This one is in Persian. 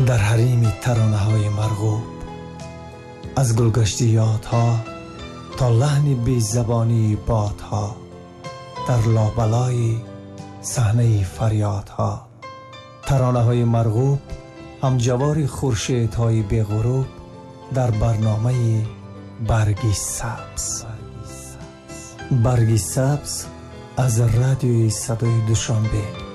در حریم ترانه های مرغوب، از گلگشت یادها تا لحن بی زبانی بادها، در لابلای صحنه فریادها. ترانه های مرغوب هم جوار خورشیدهای بی غروب در برنامه برگی سبز. برگی سبز از رادیوی صدای دوشنبه.